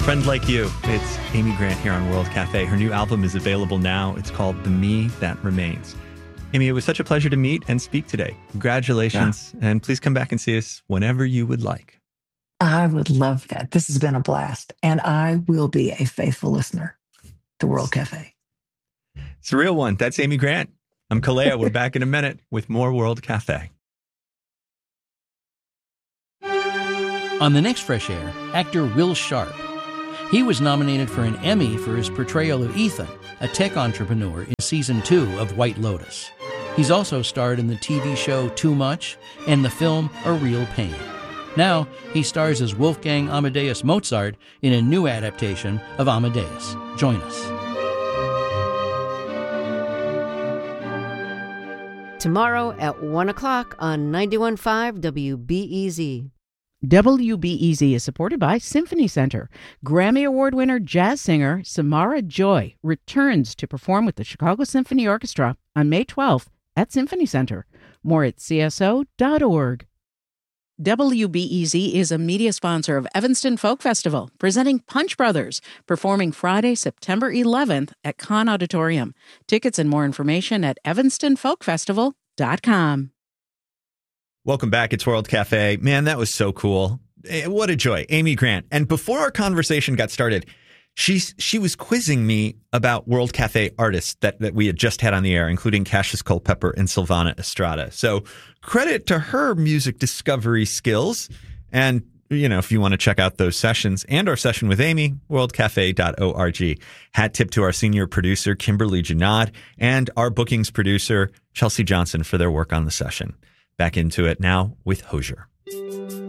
Friend Like You. It's Amy Grant here on World Cafe. Her new album is available now. It's called The Me That Remains. Amy, it was such a pleasure to meet and speak today. Congratulations. Yeah. And please come back and see us whenever you would like. I would love that. This has been a blast. And I will be a faithful listener to World Cafe. It's a real one. That's Amy Grant. I'm Kalea. We're back in a minute with more World Cafe. On the next Fresh Air, actor Will Sharp. He was nominated for an Emmy for his portrayal of Ethan, a tech entrepreneur in Season 2 of White Lotus. He's also starred in the TV show Too Much and the film A Real Pain. Now, he stars as Wolfgang Amadeus Mozart in a new adaptation of Amadeus. Join us. Tomorrow at 1 o'clock on 91.5 WBEZ. WBEZ is supported by Symphony Center. Grammy Award winner jazz singer Samara Joy returns to perform with the Chicago Symphony Orchestra on May 12th at Symphony Center. More at cso.org. WBEZ is a media sponsor of Evanston Folk Festival, presenting Punch Brothers, performing Friday, September 11th at Kahn Auditorium. Tickets and more information at evanstonfolkfestival.com. Welcome back. It's World Cafe. Man, that was so cool. What a joy. Amy Grant. And before our conversation got started, she was quizzing me about World Cafe artists that we had just had on the air, including Cassius Culpepper and Sylvana Estrada. So credit to her music discovery skills. And, you know, if you want to check out those sessions and our session with Amy, worldcafe.org. Hat tip to our senior producer, Kimberly Janad, and our bookings producer, Chelsea Johnson, for their work on the session. Back into it now with Hozier.